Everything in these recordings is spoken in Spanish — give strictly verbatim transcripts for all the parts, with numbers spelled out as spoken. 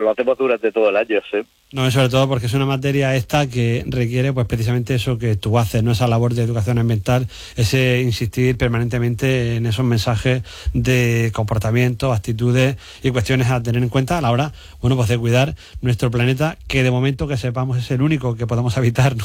lo hacemos durante todo el año, sí. No, y sobre todo porque es una materia esta que requiere pues precisamente eso que tú haces, ¿no? Esa labor de educación ambiental, ese insistir permanentemente en esos mensajes de comportamiento, actitudes y cuestiones a tener en cuenta a la hora, bueno, pues de cuidar nuestro planeta, que de momento que sepamos es el único que podemos habitar, ¿no?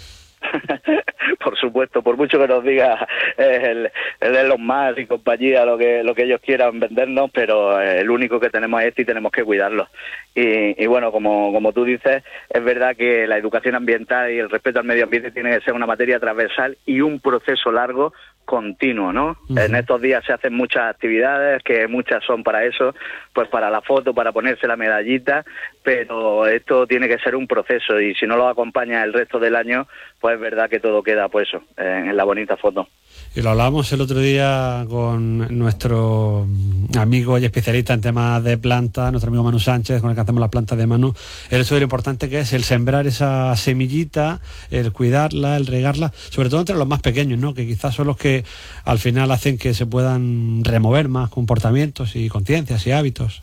Por supuesto, por mucho que nos diga el, el Elon Musk y compañía lo que lo que ellos quieran vendernos, pero el único que tenemos es este y tenemos que cuidarlo. Y, y bueno, como, como tú dices, es verdad que la educación ambiental y el respeto al medio ambiente tiene que ser una materia transversal y un proceso largo continuo, ¿no? Uh-huh. En estos días se hacen muchas actividades, que muchas son para eso, pues para la foto, para ponerse la medallita, pero esto tiene que ser un proceso y si no lo acompaña el resto del año, pues es verdad que todo queda pues eso, en la bonita foto. Y lo hablábamos el otro día con nuestro amigo y especialista en temas de plantas, nuestro amigo Manu Sánchez, con el que hacemos las plantas de Manu, el hecho de lo importante que es el sembrar esa semillita, el cuidarla, el regarla, sobre todo entre los más pequeños, ¿no? Que quizás son los que al final hacen que se puedan remover más comportamientos y conciencias y hábitos.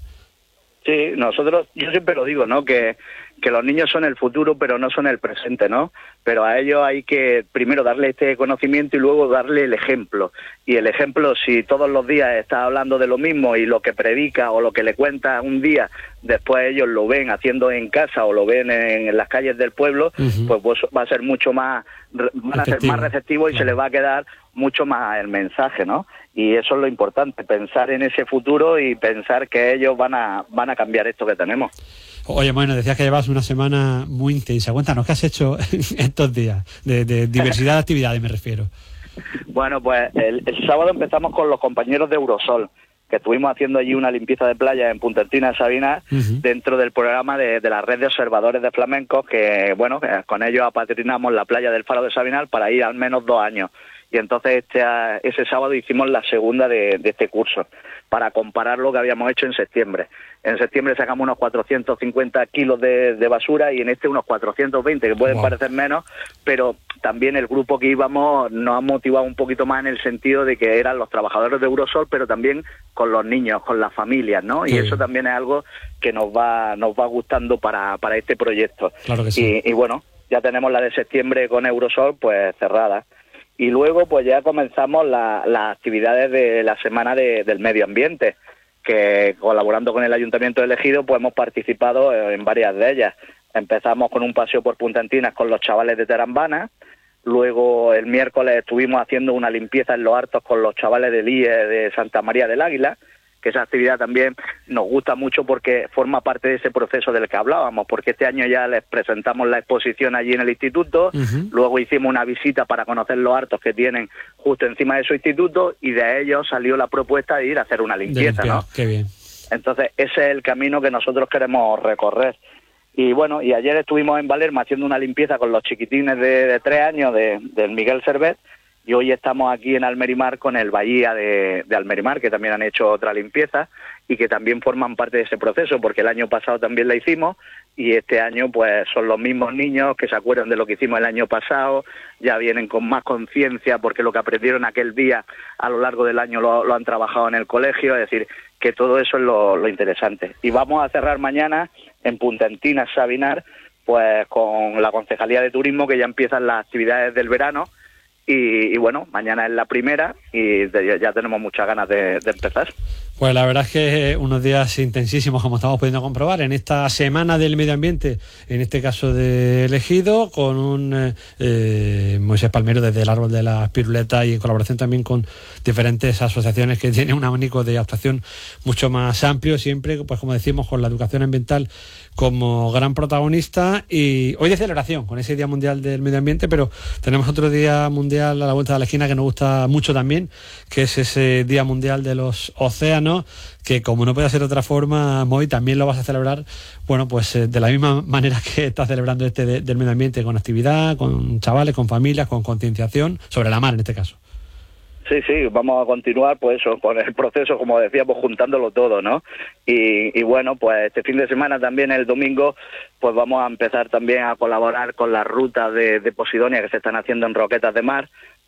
Sí, nosotros, yo siempre lo digo, ¿no? Que, que los niños son el futuro, pero no son el presente, ¿no? Pero a ellos hay que primero darle este conocimiento y luego darle el ejemplo. Y el ejemplo, si todos los días está hablando de lo mismo y lo que predica o lo que le cuenta un día, después ellos lo ven haciendo en casa o lo ven en, en las calles del pueblo, uh-huh. pues, pues va a ser mucho más, van a ser más receptivos y se les va a quedar mucho más el mensaje, ¿no? Y eso es lo importante, pensar en ese futuro y pensar que ellos van a van a cambiar esto que tenemos. Oye, bueno, decías que llevas una semana muy intensa. Cuéntanos, ¿qué has hecho estos días? De, de diversidad de actividades me refiero. Bueno, pues el, el sábado empezamos con los compañeros de Eurosol, que estuvimos haciendo allí una limpieza de playa en Punta Encina de Sabinar, uh-huh. dentro del programa de, de la red de observadores de flamencos, que bueno, con ellos apadrinamos la playa del Faro de Sabinar para ir al menos dos años. Y entonces este, ese sábado hicimos la segunda de, de este curso, para comparar lo que habíamos hecho en septiembre. En septiembre sacamos unos cuatrocientos cincuenta kilos de, de basura y en este unos cuatrocientos veinte, que pueden wow. parecer menos, pero también el grupo que íbamos nos ha motivado un poquito más en el sentido de que eran los trabajadores de Eurosol, pero también con los niños, con las familias, ¿no? Sí. Y eso también es algo que nos va nos va gustando para, para este proyecto. Claro que sí. Y, y bueno, ya tenemos la de septiembre con Eurosol pues cerrada. Y luego pues ya comenzamos la, las actividades de la Semana de, del Medio Ambiente, que colaborando con el Ayuntamiento de Ejido pues hemos participado en varias de ellas. Empezamos con un paseo por Punta Encinas con los chavales de Terambana, luego el miércoles estuvimos haciendo una limpieza en los Hartos con los chavales del I E de Santa María del Águila, que esa actividad también nos gusta mucho porque forma parte de ese proceso del que hablábamos, porque este año ya les presentamos la exposición allí en el instituto, uh-huh. luego hicimos una visita para conocer los hartos que tienen justo encima de su instituto y de ellos salió la propuesta de ir a hacer una limpieza, limpiar, ¿no? Qué bien. Entonces ese es el camino que nosotros queremos recorrer. Y bueno, y ayer estuvimos en Valerma haciendo una limpieza con los chiquitines de, de tres años de, del Miguel Servet, y hoy estamos aquí en Almerimar con el Bahía de, de Almerimar, que también han hecho otra limpieza y que también forman parte de ese proceso, porque el año pasado también la hicimos y este año pues son los mismos niños que se acuerdan de lo que hicimos el año pasado, ya vienen con más conciencia porque lo que aprendieron aquel día a lo largo del año lo, lo han trabajado en el colegio, es decir, que todo eso es lo, lo interesante. Y vamos a cerrar mañana en Punta Encinas, Sabinar, pues con la Concejalía de Turismo, que ya empiezan las actividades del verano. Y, y bueno, mañana es la primera y de, ya tenemos muchas ganas de, de empezar. Pues la verdad es que unos días intensísimos, como estamos pudiendo comprobar, en esta Semana del Medio Ambiente, en este caso de Ejido, con un eh, Moisés Palmero desde el Árbol de las Piruletas y en colaboración también con diferentes asociaciones que tienen un abanico de actuación mucho más amplio, siempre, pues como decimos, con la educación ambiental como gran protagonista. Y hoy de celebración, con ese Día Mundial del Medio Ambiente, pero tenemos otro Día Mundial a la vuelta de la esquina que nos gusta mucho también, que es ese Día Mundial de los Océanos, que como no puede ser de otra forma, Moy, también lo vas a celebrar, bueno, pues eh, de la misma manera que estás celebrando este de, del medio ambiente, con actividad, con chavales, con familias, con concienciación, sobre la mar en este caso. Sí, sí, vamos a continuar pues eso, con el proceso, como decíamos, juntándolo todo, ¿no? Y, y bueno, pues este fin de semana también, el domingo, pues vamos a empezar también a colaborar con las rutas de, de Posidonia que se están haciendo en Roquetas de Mar,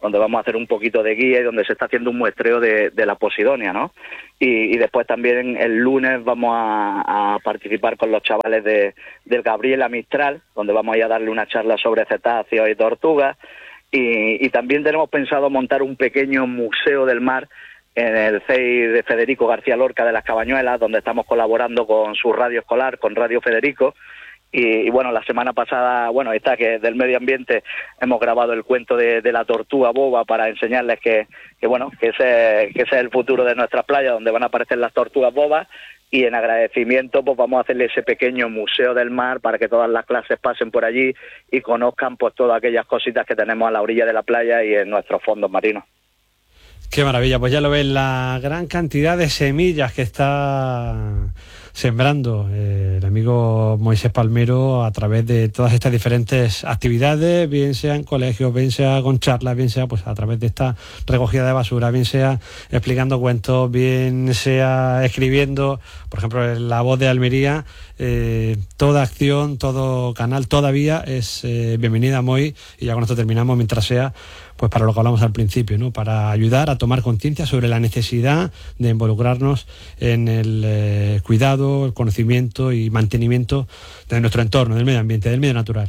donde vamos a hacer un poquito de guía y donde se está haciendo un muestreo de, de la posidonia, ¿no? Y, y después también el lunes vamos a, a participar con los chavales de, del Gabriela Mistral, donde vamos a ir a darle una charla sobre cetáceos y tortugas. Y, y también tenemos pensado montar un pequeño museo del mar en el C E I de Federico García Lorca de las Cabañuelas, donde estamos colaborando con su radio escolar, con Radio Federico. Y, y bueno, la semana pasada, bueno, está que del medio ambiente hemos grabado el cuento de, de la tortuga boba para enseñarles que, que bueno, que ese, que ese es el futuro de nuestras playas, donde van a aparecer las tortugas bobas. Y en agradecimiento, pues vamos a hacerle ese pequeño museo del mar para que todas las clases pasen por allí y conozcan pues todas aquellas cositas que tenemos a la orilla de la playa y en nuestros fondos marinos. Qué maravilla, pues ya lo ven, la gran cantidad de semillas que está sembrando eh, el amigo Moisés Palmero a través de todas estas diferentes actividades, bien sea en colegios, bien sea con charlas, bien sea pues a través de esta recogida de basura, bien sea explicando cuentos, bien sea escribiendo, por ejemplo, en La Voz de Almería. Eh, toda acción, todo canal, todavía es eh, bienvenida, Moy, y ya con esto terminamos, mientras sea pues para lo que hablamos al principio, ¿no? Para ayudar a tomar conciencia sobre la necesidad de involucrarnos en el eh, cuidado, el conocimiento y mantenimiento de nuestro entorno, del medio ambiente, del medio natural.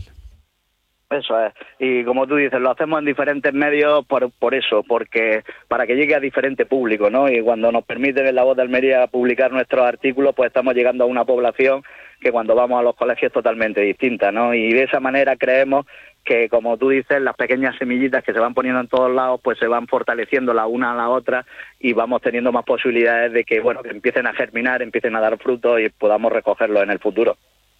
Eso es, y como tú dices, lo hacemos en diferentes medios por, por eso, porque para que llegue a diferente público, ¿no? Y cuando nos permiten en La Voz de Almería publicar nuestros artículos, pues estamos llegando a una población que cuando vamos a los colegios es totalmente distinta, ¿no? Y de esa manera creemos que, como tú dices, las pequeñas semillitas que se van poniendo en todos lados, pues se van fortaleciendo la una a la otra y vamos teniendo más posibilidades de que, bueno, que empiecen a germinar, empiecen a dar frutos y podamos recogerlos en el futuro.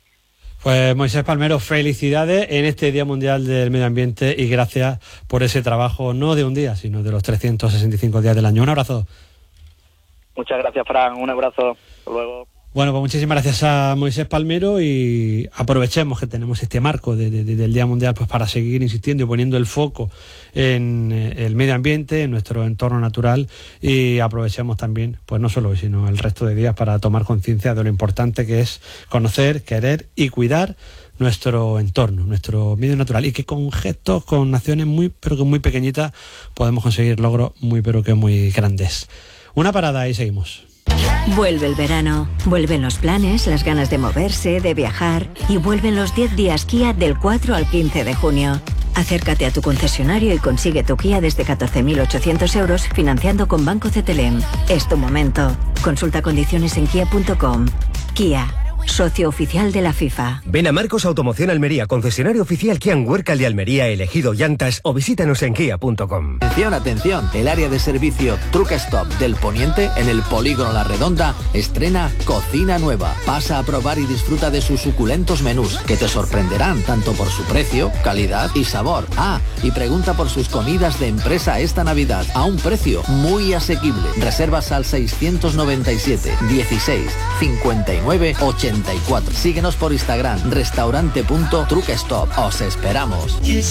Pues Moisés Palmero, felicidades en este Día Mundial del Medio Ambiente y gracias por ese trabajo, no de un día, sino de los trescientos sesenta y cinco días del año. Un abrazo. Muchas gracias, Fran. Un abrazo. Hasta luego. Bueno, pues muchísimas gracias a Moisés Palmero y aprovechemos que tenemos este marco de, de, de, del Día Mundial pues para seguir insistiendo y poniendo el foco en eh, el medio ambiente, en nuestro entorno natural, y aprovechemos también, pues no solo hoy, sino el resto de días para tomar conciencia de lo importante que es conocer, querer y cuidar nuestro entorno, nuestro medio natural, y que con gestos, con acciones muy pero que muy pequeñitas podemos conseguir logros muy pero que muy grandes. Una parada y seguimos. Vuelve el verano, vuelven los planes, las ganas de moverse, de viajar, y vuelven los diez días Kia del cuatro al quince de junio. Acércate a tu concesionario y consigue tu Kia desde catorce mil ochocientos euros financiando con Banco C T L M. Es tu momento. Consulta condiciones en kia punto com. Kia, socio oficial de la FIFA. Ven a Marcos Automoción Almería, concesionario oficial Kia en Huércal de Almería, elegido llantas, o visítanos en kia punto com. Atención, atención, el área de servicio Truck Stop del Poniente en el Polígono La Redonda estrena cocina nueva. Pasa a probar y disfruta de sus suculentos menús que te sorprenderán tanto por su precio, calidad y sabor. Ah, y pregunta por sus comidas de empresa esta Navidad a un precio muy asequible. Reservas al seiscientos noventa y siete dieciséis cincuenta y nueve ochenta y cuatro. Síguenos por Instagram, restaurante punto truckstop. Os esperamos.